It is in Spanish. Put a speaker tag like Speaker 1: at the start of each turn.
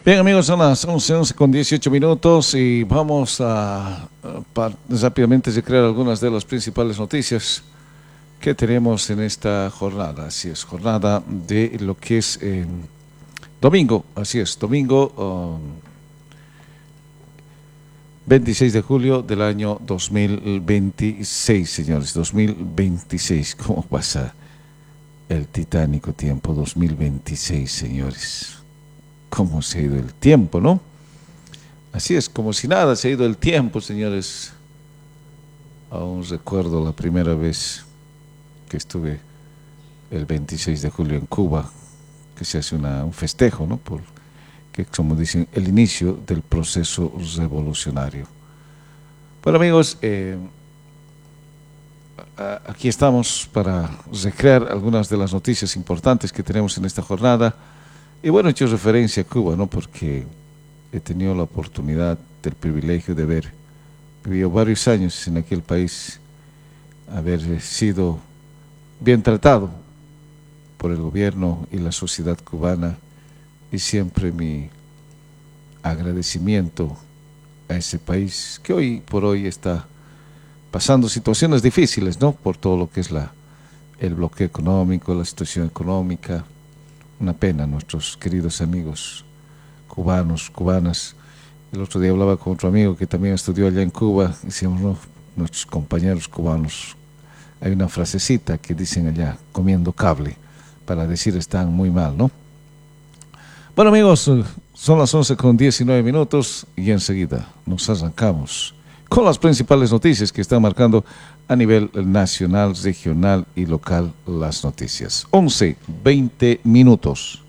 Speaker 1: Bien, amigos, son las 11 con 18 minutos y vamos a rápidamente recrear algunas de las principales noticias que tenemos en esta jornada. Así es, jornada de lo que es domingo, así es, domingo 26 de julio del año 2026, señores, 2026. ¿Cómo pasa el titánico tiempo 2026, señores? ¿Cómo se ha ido el tiempo, no? Así es, como si nada se ha ido el tiempo, señores. Aún recuerdo la primera vez que estuve el 26 de julio en Cuba, que se hace un festejo, ¿no? Por, que, como dicen, el inicio del proceso revolucionario. Bueno, amigos, aquí estamos para recrear algunas de las noticias importantes que tenemos en esta jornada. Y bueno, he hecho referencia a Cuba, ¿no? Porque he tenido la oportunidad, el privilegio de haber vivido varios años en aquel país, haber sido bien tratado por el gobierno y la sociedad cubana, y siempre mi agradecimiento a ese país que hoy por hoy está pasando situaciones difíciles, ¿no? Por todo lo que es el bloqueo económico, la situación económica. Una pena, nuestros queridos amigos cubanos, cubanas. El otro día hablaba con otro amigo que también estudió allá en Cuba. Decíamos, no, nuestros compañeros cubanos, hay una frasecita que dicen allá, comiendo cable, para decir están muy mal, ¿no? Bueno, amigos, son las 11 con 19 minutos y enseguida nos arrancamos con las principales noticias que están marcando a nivel nacional, regional y local las noticias. 11, 20 minutos.